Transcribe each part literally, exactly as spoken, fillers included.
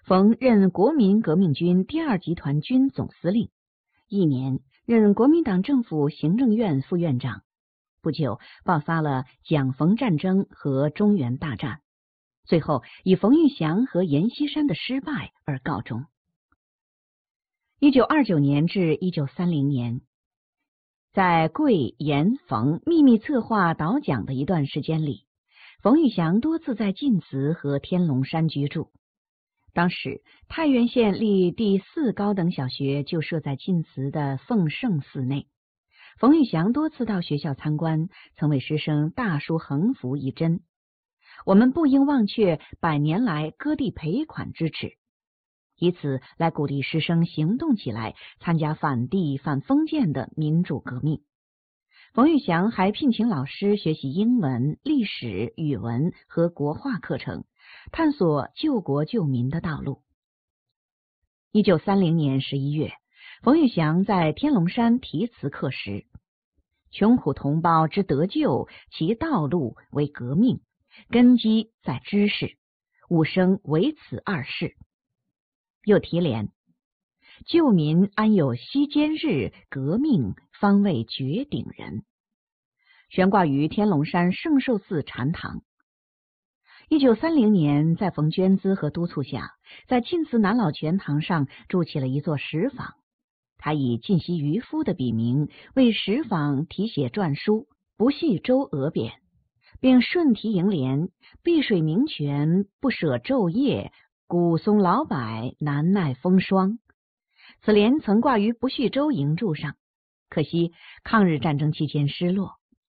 冯任国民革命军第二集团军总司令，一年任国民党政府行政院副院长。不久爆发了蒋冯战争和中原大战，最后以冯玉祥和阎锡山的失败而告终。一九二九年至一九三零年，在桂、阎、冯秘密策划倒蒋的一段时间里，冯玉祥多次在晋祠和天龙山居住。当时太原县立第四高等小学就设在晋祠的奉圣寺内，冯玉祥多次到学校参观，曾为师生大书横幅一针：我们不应忘却百年来割地赔款之耻，以此来鼓励师生行动起来，参加反帝反封建的民主革命。冯玉祥还聘请老师学习英文、历史、语文和国画课程，探索救国救民的道路。一九三零年十一月，冯玉祥在天龙山题词刻石：穷苦同胞之得救，其道路为革命，根基在知识，吾生唯此二事。又题联：救民安有息间日，革命方为绝顶人。悬挂于天龙山圣寿寺禅堂。一九三零年，在冯娟资和督促下，在晋祠南老泉堂上筑起了一座石坊。他以晋西渔夫的笔名为石坊题写篆书，不系周额匾，并顺题楹联：碧水明泉，不舍昼夜，古松老柏，难耐风霜。此联曾挂于不续州营柱上，可惜抗日战争期间失落。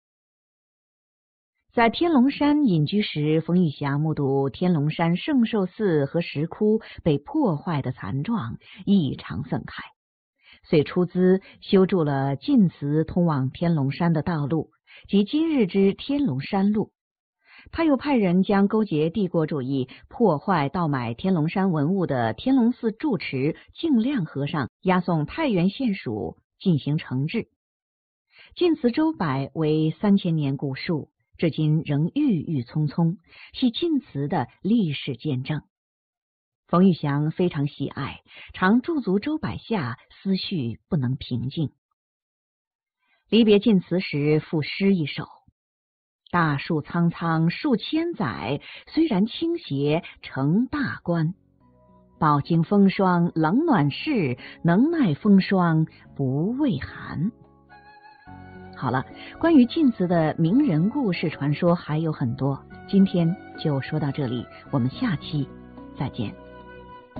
在天龙山隐居时，冯玉祥目睹天龙山圣寿寺和石窟被破坏的惨状，异常愤慨，遂出资修筑了晋祠通往天龙山的道路，即今日之天龙山路。他又派人将勾结帝国主义、破坏盗买天龙山文物的天龙寺住持净亮和尚押送太原县署进行惩治。晋祠周柏为三千年古树，至今仍郁郁葱葱，系晋祠的历史见证。冯玉祥非常喜爱，常驻足周柏下，思绪不能平静。离别晋祠时，赋诗一首：大树苍苍数千载，虽然倾斜成大关。饱经风霜冷暖世，能耐风霜不畏寒。好了，关于晋祠的名人故事传说还有很多，今天就说到这里，我们下期再见。